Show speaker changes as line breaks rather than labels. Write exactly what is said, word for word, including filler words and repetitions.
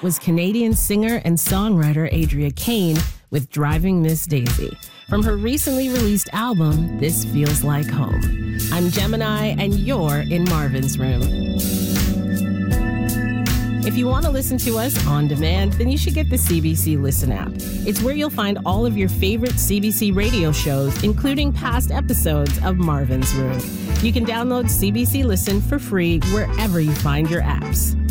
that was Canadian singer and songwriter Adria Kane with Driving Miss Daisy from her recently released album, This Feels Like Home. I'm Gemini, and you're in Marvin's Room. If you want to listen to us on demand, then you should get the C B C Listen app. It's where you'll find all of your favorite C B C radio shows, including past episodes of Marvin's Room. You can download C B C Listen for free wherever you find your apps.